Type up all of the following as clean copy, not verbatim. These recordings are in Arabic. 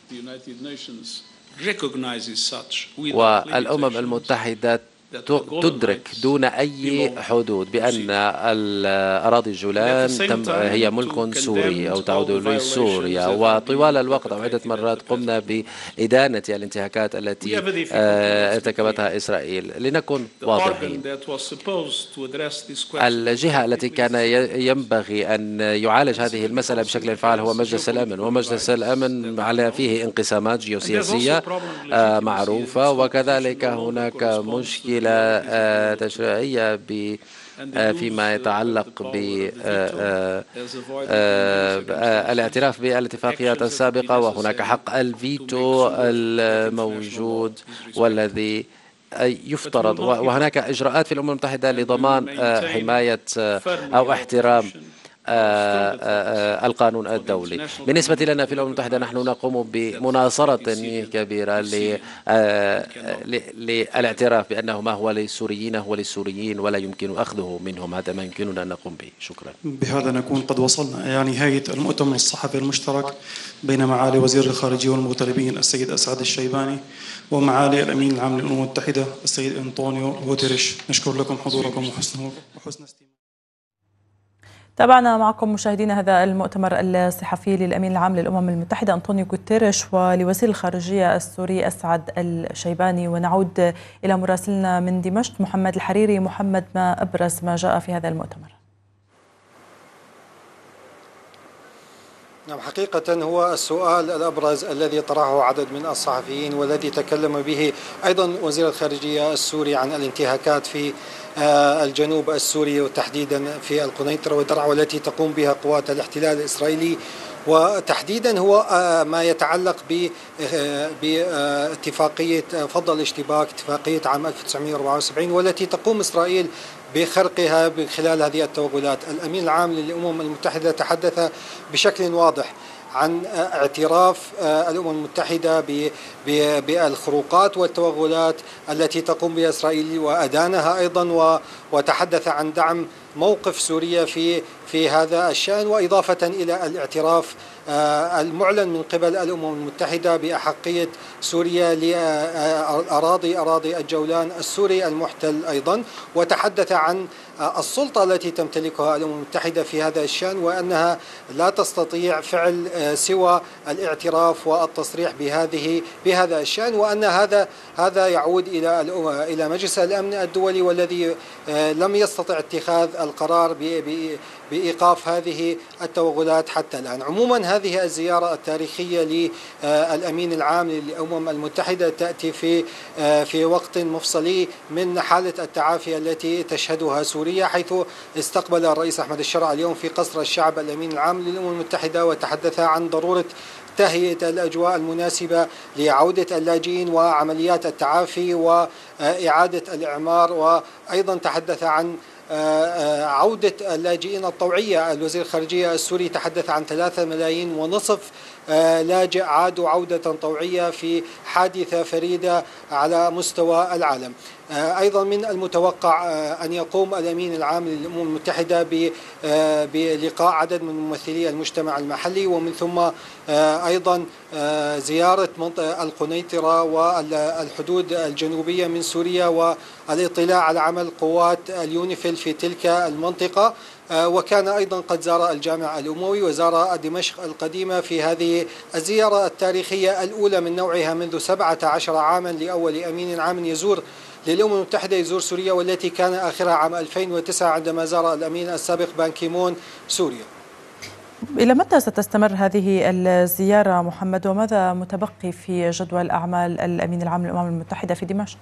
والأمم المتحدة تدرك دون أي حدود بأن الأراضي الجولان هي ملك سوري أو تعود لسوريا، وطوال الوقت أو عدة مرات قمنا بإدانة الانتهاكات التي ارتكبتها إسرائيل. لنكن واضحين، الجهة التي كان ينبغي أن يعالج هذه المسألة بشكل فعال هو مجلس الأمن، ومجلس الأمن على فيه انقسامات جيوسياسية معروفة، وكذلك هناك مشكلة تشريعية فيما يتعلق بالاعتراف بالاتفاقيات السابقة، وهناك حق الفيتو الموجود والذي يفترض، وهناك إجراءات في الأمم المتحدة لضمان حماية أو احترام القانون الدولي. بالنسبة لنا في الأمم المتحدة نحن نقوم بمناصرة كبيرة للاعتراف بأنه ما هو للسوريين هو للسوريين ولا يمكن أخذه منهم. هذا ما يمكننا أن نقوم به. شكرا. بهذا نكون قد وصلنا إلى نهاية المؤتمر الصحفي المشترك بين معالي وزير الخارجية والمغتربين السيد أسعد الشيباني ومعالي الأمين العام للأمم المتحدة السيد أنطونيو غوتيريش. نشكر لكم حضوركم وحسن استماعكم. تابعنا معكم مشاهدينا هذا المؤتمر الصحفي للأمين العام للأمم المتحدة أنطونيو غوتيريش ولوزير الخارجية السوري أسعد الشيباني. ونعود إلى مراسلنا من دمشق محمد الحريري. محمد، ما أبرز ما جاء في هذا المؤتمر؟ نعم، حقيقة هو السؤال الأبرز الذي طرحه عدد من الصحفيين والذي تكلم به أيضا وزير الخارجية السوري عن الانتهاكات في الجنوب السوري وتحديدا في القنيطرة والدرعا والتي تقوم بها قوات الاحتلال الإسرائيلي، وتحديدا هو ما يتعلق باتفاقية فض الاشتباك، اتفاقية عام 1974 والتي تقوم إسرائيل بخرقها خلال هذه التوغلات. الأمين العام للأمم المتحدة تحدث بشكل واضح عن اعتراف الأمم المتحدة بالخروقات والتوغلات التي تقوم بها إسرائيل وأدانها أيضا، وتحدث عن دعم موقف سوريا في هذا الشأن، وإضافة إلى الاعتراف المعلن من قبل الأمم المتحدة بأحقية سوريا لأراضي الجولان السوري المحتل أيضا. وتحدث عن السلطة التي تمتلكها الأمم المتحدة في هذا الشأن، وأنها لا تستطيع فعل سوى الاعتراف والتصريح بهذا الشأن، وأن هذا يعود إلى مجلس الأمن الدولي والذي لم يستطع اتخاذ القرار بإيقاف هذه التوغلات حتى الآن. عموما هذه الزيارة التاريخية للأمين العام للأمم المتحدة تأتي في وقت مفصلي من حالة التعافي التي تشهدها سوريا، حيث استقبل الرئيس أحمد الشرع اليوم في قصر الشعب الأمين العام للأمم المتحدة، وتحدث عن ضرورة تهيئة الأجواء المناسبة لعودة اللاجئين وعمليات التعافي وإعادة الإعمار، وأيضا تحدث عن عودة اللاجئين الطوعية. الوزير الخارجية السوري تحدث عن 3.5 ملايين لاجئ عادوا عودة طوعية في حادثة فريدة على مستوى العالم. أيضا من المتوقع أن يقوم الأمين العام للأمم المتحدة بلقاء عدد من ممثلي المجتمع المحلي، ومن ثم أيضا زيارة منطقة القنيطرة والحدود الجنوبية من سوريا والاطلاع على عمل قوات اليونيفيل في تلك المنطقة. وكان أيضا قد زار الجامع الأموي وزار دمشق القديمة في هذه الزيارة التاريخية الأولى من نوعها منذ 17 عاما لأول أمين عام يزور للأمم المتحدة يزور سوريا، والتي كان آخرها عام 2009 عندما زار الأمين السابق بان كيمون سوريا. إلى متى ستستمر هذه الزيارة محمد، وماذا متبقي في جدول أعمال الأمين العام للأمم المتحدة في دمشق؟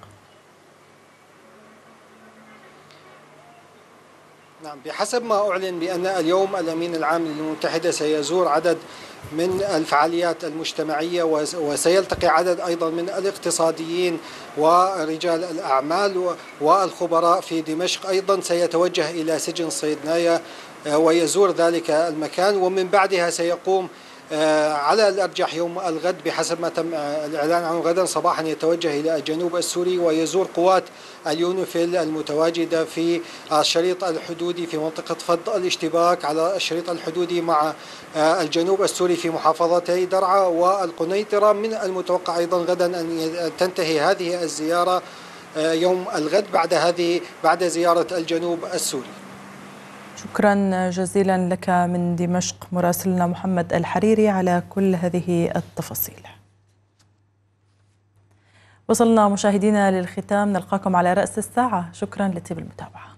نعم، بحسب ما أعلن بأن اليوم الأمين العام للأمم المتحدة سيزور عدد من الفعاليات المجتمعية، وسيلتقي عدد أيضا من الاقتصاديين ورجال الأعمال والخبراء في دمشق. أيضا سيتوجه إلى سجن صيدنايا ويزور ذلك المكان، ومن بعدها سيقوم على الأرجح يوم الغد بحسب ما تم الإعلان عنه غدا صباحا يتوجه إلى الجنوب السوري ويزور قوات اليونيفيل المتواجدة في الشريط الحدودي في منطقة فض الاشتباك على الشريط الحدودي مع الجنوب السوري في محافظتي درعا والقنيطرة. من المتوقع أيضا غدا أن تنتهي هذه الزيارة يوم الغد بعد زيارة الجنوب السوري. شكرا جزيلا لك من دمشق مراسلنا محمد الحريري على كل هذه التفاصيل. وصلنا مشاهدينا للختام، نلقاكم على رأس الساعة. شكرا لطيب المتابعة.